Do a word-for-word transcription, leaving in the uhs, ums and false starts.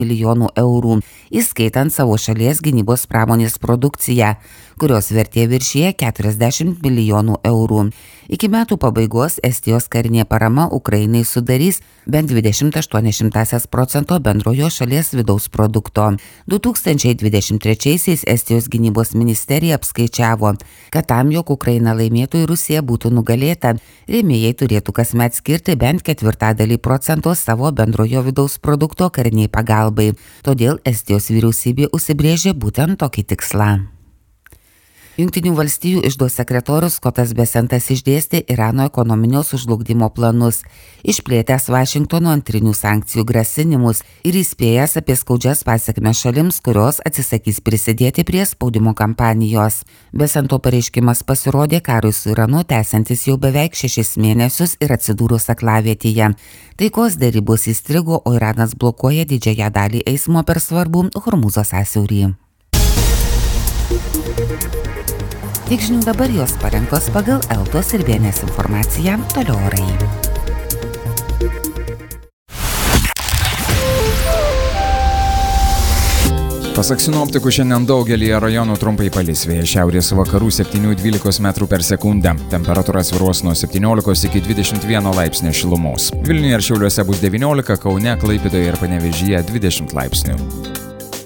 milijonų eurų, įskaitant savo šalies gynybos pramonės produkciją, kurios vertė viršyje keturiasdešimt milijonų eurų. Iki metų pabaigos Estijos karinė parama Ukrainai sudarys bent dvidešimt aštuonias šimtąsias procento bendrojo šalies vidaus produkto. du tūkstančiai dvidešimt trečiaisiais Estijos gynybos ministerija apskaičiavo, kad tam, jog Ukraina laimėtų ir Rusija būtų nugalėta, rėmėjai turėtų kasmet skirti bent ketvirtadalį procento savo bendrojo vidaus produkto kariniai pagalbai. Todėl Estijos vyriausybė užsibrėžė būtent tokį tikslą. Jungtinių valstijų iždo sekretorius Skotas Besentas išdėstė Irano ekonominio sužlugdymo planus, išplėtęs Vašingtono antrinių sankcijų grasinimus ir įspėjęs apie skaudžias pasekmes šalims, kurios atsisakys prisidėti prie spaudimo kampanijos. Besento pareiškimas pasirodė karui su Iranu tęsiantis jau beveik šešis mėnesius ir atsidūrus aklavietėje. Taikos derybos įstrigo, o Iranas blokuoja didžiąją dalį eismo per svarbų Hormūzo sąsiaurį. Tik žinių dabar jos parengtos pagal Eltos ir B N S informaciją, toliau orai. Pasak sinoptikų, šiandien daugelyje rajonų trumpai palis, vėjas šiaurės vakarų septynių dvylikos metrų per sekundę. Temperatūra svyruos nuo septyniolikos iki dvidešimt vieno laipsnio šilumos. Vilniuje ir Šiauliuose bus devyniolika, Kaune, Klaipėdoje ir Panevėžyje dvidešimt laipsnių.